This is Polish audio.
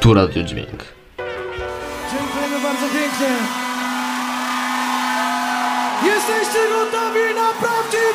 Tu Radio Dźwięk. Dziękujemy bardzo pięknie. Jesteście gotowi na prawdziwe